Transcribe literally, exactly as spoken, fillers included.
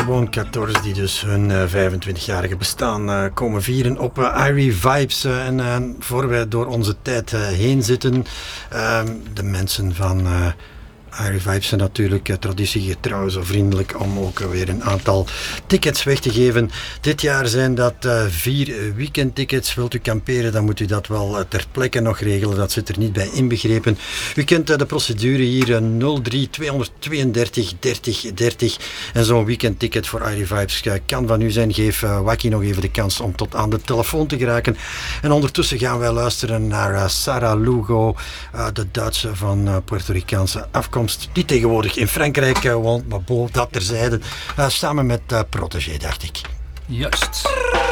Bon veertien die dus hun uh, vijfentwintigjarige bestaan uh, komen vieren op uh, Irie Vibes. Uh, en uh, voor wij door onze tijd uh, heen zitten, uh, de mensen van uh, Irie Vibes zijn natuurlijk uh, traditiegetrouw zo vriendelijk om ook uh, weer een aantal tickets weg te geven. Dit jaar zijn dat uh, vier weekendtickets. Wilt u kamperen, dan moet u dat wel uh, ter plekke nog regelen. Dat zit er niet bij inbegrepen. U kent uh, de procedure hier, uh, nul drie tweehonderdtweeëndertig dertig dertig. En zo'n weekendticket voor Irie Vibes uh, kan van u zijn. Geef uh, Wakkie nog even de kans om tot aan de telefoon te geraken. En ondertussen gaan wij luisteren naar uh, Sarah Lugo, uh, de Duitse van uh, Puerto Ricaanse afkomst, die tegenwoordig in Frankrijk uh, woont, maar boven dat terzijde, uh, samen met uh, Protégé, dacht ik. Juist.